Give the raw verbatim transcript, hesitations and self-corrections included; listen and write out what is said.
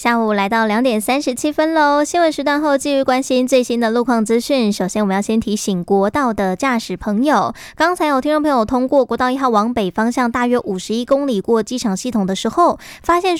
下午来到两点三十七分喽，新闻时段后继续关心最新的路况资讯。首先我们要先提醒国道的驾驶朋友，刚才有听众朋友通过国道一号往北方向大约五十一公里过机场系统的时候，发现